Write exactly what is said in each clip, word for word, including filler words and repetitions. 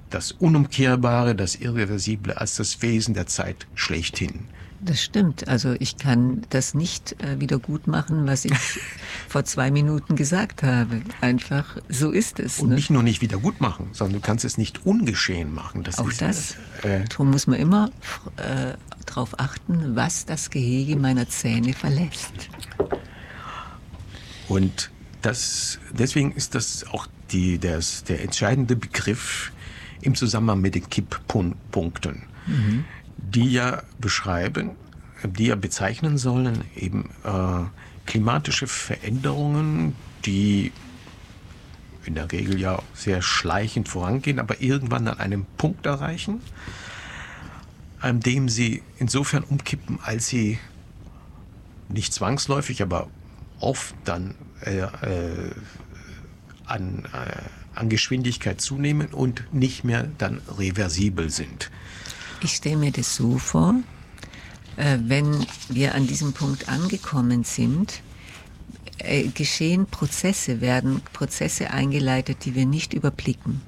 das Unumkehrbare, das Irreversible als das Wesen der Zeit schlechthin. Das stimmt. Also ich kann das nicht äh, wieder gut machen, was ich vor zwei Minuten gesagt habe. Einfach, so ist es. Und ne? nicht nur nicht wieder gut machen, sondern du kannst es nicht ungeschehen machen. Das Auch ist das. Äh, Darum muss man immer äh, darauf achten, was das Gehege meiner Zähne verlässt. Und das, deswegen ist das auch die, das, der entscheidende Begriff im Zusammenhang mit den Kipppunkten, mhm. die ja beschreiben, die ja bezeichnen sollen, eben äh, klimatische Veränderungen, die in der Regel ja sehr schleichend vorangehen, aber irgendwann an einem Punkt erreichen, an dem sie insofern umkippen, als sie nicht zwangsläufig, aber oft dann äh, äh, an, äh, an Geschwindigkeit zunehmen und nicht mehr dann reversibel sind. Ich stelle mir das so vor, äh, wenn wir an diesem Punkt angekommen sind, äh, geschehen Prozesse, werden Prozesse eingeleitet, die wir nicht überblicken,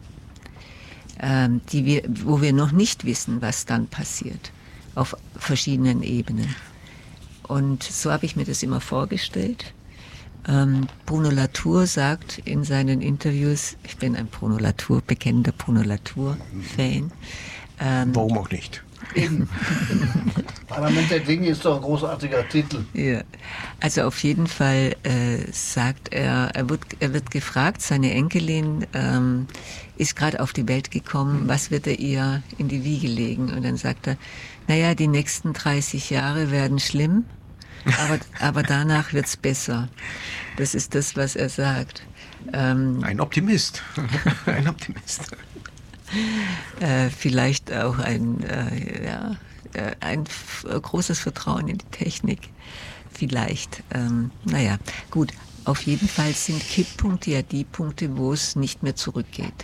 äh, die wir, wo wir noch nicht wissen, was dann passiert, auf verschiedenen Ebenen. Und so habe ich mir das immer vorgestellt. Ähm, Bruno Latour sagt in seinen Interviews, ich bin ein Bruno Latour, bekennender Bruno Latour-Fan. Ähm, Warum auch nicht? Eben. Parlament der Dinge ist doch ein großartiger Titel. Ja. Also auf jeden Fall äh, sagt er, er wird, er wird gefragt, seine Enkelin ähm, ist gerade auf die Welt gekommen, was wird er ihr in die Wiege legen? Und dann sagt er, naja, die nächsten dreißig Jahre werden schlimm, aber, aber danach wird's besser. Das ist das, was er sagt. Ähm, ein Optimist. Ein Optimist. Äh, vielleicht auch ein, äh, ja, äh, ein f- großes Vertrauen in die Technik. Vielleicht. Ähm, naja, gut. Auf jeden Fall sind Kipppunkte ja die Punkte, wo es nicht mehr zurückgeht.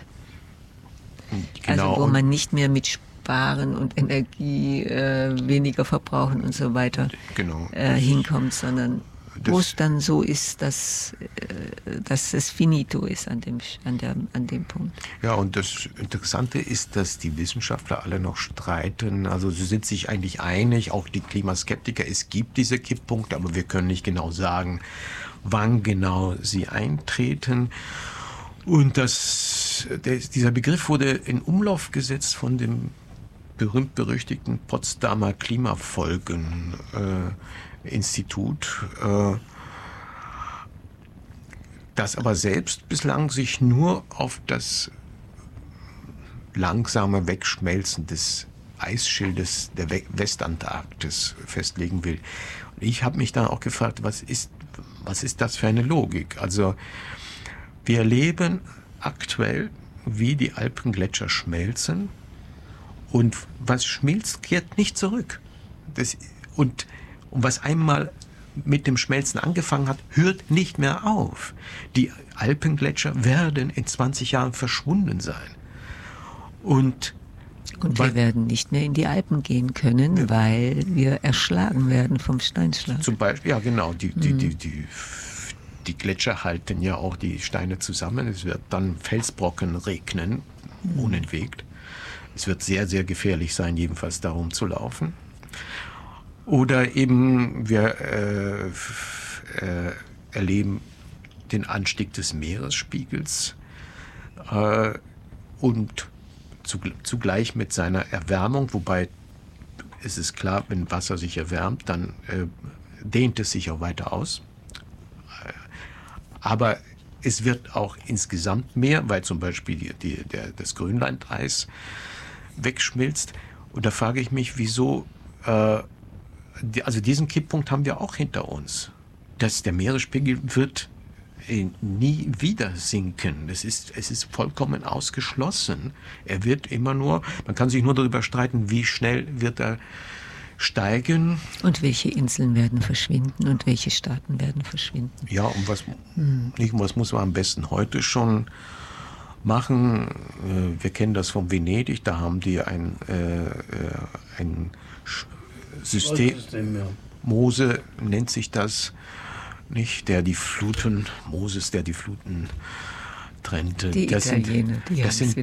Genau. Also wo man nicht mehr mit Sparen und Energie, äh, weniger verbrauchen und so weiter genau. äh, hinkommt, sondern wo es dann so ist, dass, äh, dass es finito ist an dem, an, der, an dem Punkt. Ja, und das Interessante ist, dass die Wissenschaftler alle noch streiten. Also sie sind sich eigentlich einig, auch die Klimaskeptiker, es gibt diese Kipppunkte, aber wir können nicht genau sagen, wann genau sie eintreten. Und das, der, dieser Begriff wurde in Umlauf gesetzt von dem berühmt-berüchtigten Potsdamer Klimafolgen-Institut, äh, das aber selbst bislang sich nur auf das langsame Wegschmelzen des Eisschildes der Westantarktis festlegen will. Und ich habe mich dann auch gefragt, was ist, was ist das für eine Logik? Also wir erleben aktuell, wie die Alpengletscher schmelzen. Und was schmilzt, kehrt nicht zurück. Das, und, und was einmal mit dem Schmelzen angefangen hat, hört nicht mehr auf. Die Alpengletscher werden in zwanzig Jahren verschwunden sein. Und, und weil, wir werden nicht mehr in die Alpen gehen können, ja, weil wir erschlagen werden vom Steinschlag. Zum Beispiel, ja genau, die, die, mhm. die, die, die Gletscher halten ja auch die Steine zusammen. Es wird dann Felsbrocken regnen, mhm. unentwegt. Es wird sehr, sehr gefährlich sein, jedenfalls darum zu laufen. Oder eben wir äh, äh, erleben den Anstieg des Meeresspiegels äh, und zugleich mit seiner Erwärmung, wobei es ist klar, wenn Wasser sich erwärmt, dann äh, dehnt es sich auch weiter aus. Aber es wird auch insgesamt mehr, weil zum Beispiel die, die, der, das Grönlandeis wegschmilzt. Und da frage ich mich, wieso, äh, die, also diesen Kipppunkt haben wir auch hinter uns. Dass der Meeresspiegel wird äh, nie wieder sinken. Das ist, es ist vollkommen ausgeschlossen. Er wird immer nur, man kann sich nur darüber streiten, wie schnell wird er steigen. Und welche Inseln werden verschwinden und welche Staaten werden verschwinden. Ja, und was, hm. nicht, was muss man am besten heute schon machen? Wir kennen das von Venedig, da haben die ein, äh, ein System, System ja. Mose nennt sich das, nicht, der die Fluten, Moses, der die Fluten trennte. Die das Italiener, sind, die das sind